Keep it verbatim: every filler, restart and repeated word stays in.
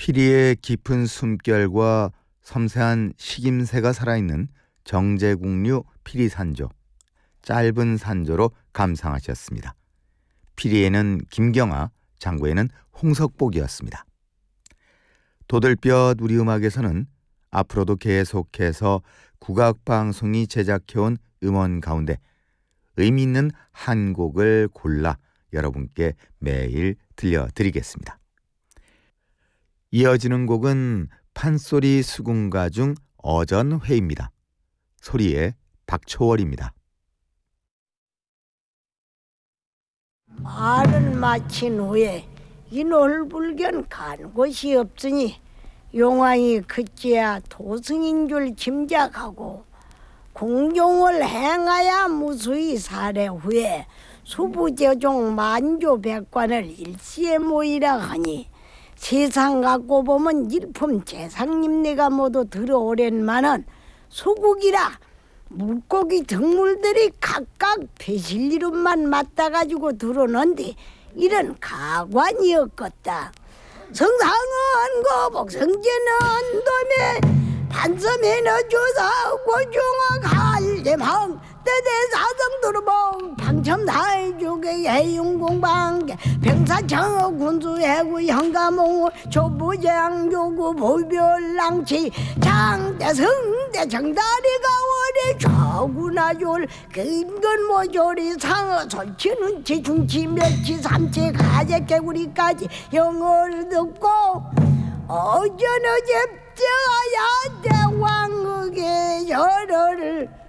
피리의 깊은 숨결과 섬세한 식임새가 살아있는 정제국류 피리산조, 짧은 산조로 감상하셨습니다. 피리에는 김경아, 장구에는 홍석복이었습니다. 도들볕 우리 음악에서는 앞으로도 계속해서 국악방송이 제작해온 음원 가운데 의미 있는 한 곡을 골라 여러분께 매일 들려드리겠습니다. 이어지는 곡은 판소리 수군가 중 어전회입니다. 소리의 박초월입니다. 말을 마친 후에 인월불견 간 곳이 없으니 용왕이 그제야 도승인 줄 짐작하고 공종을 행하여 무수히 사례 후에 수부제종 만조백관을 일시에 모이라 하니 세상 갖고 보면 일품 재상님네가 모두 들어오랜만은 소국이라 물고기 등물들이 각각 배실이름만 맞다가지고 들어오는데 이런 가관이었겠다. 성상은 거복 성제는 도매 반섬에는 조사 고종아 갈대망 때대 사성도로봉 방첨사회족의 해용공방 병사청어 군수해구 현가몽 조부장조구 보별랑치 장대성대 정다리가 월에 좌구나졸 근근모조리 상어 설치는 지중치 멸치 삼치 가재 개구리까지 영어를 듣고 어전어제 쩌야 대왕극의 열을